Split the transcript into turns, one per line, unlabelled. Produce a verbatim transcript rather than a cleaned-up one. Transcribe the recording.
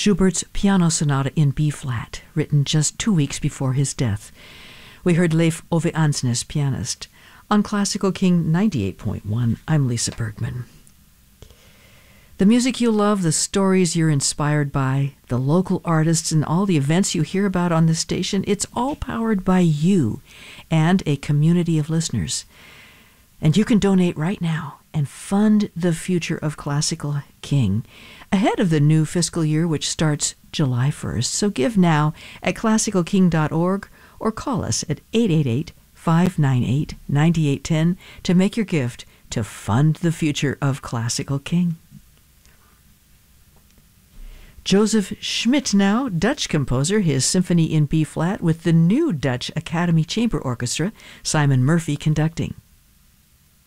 Schubert's Piano Sonata in B-flat, written just two weeks before his death. We heard Leif Ove Ansnes, pianist. On Classical King ninety-eight point one, I'm Lisa Bergman. The music you love, the stories you're inspired by, the local artists, and all the events you hear about on this station, it's all powered by you and a community of listeners. And you can donate right now and fund the future of Classical King ahead of the new fiscal year, which starts July first. So give now at classical king dot org or call us at eight eight eight, five nine eight, nine eight one zero to make your gift to fund the future of Classical King. Joseph Schmidt now, Dutch composer, his Symphony in B-flat with the new Dutch Academy Chamber Orchestra, Simon Murphy conducting.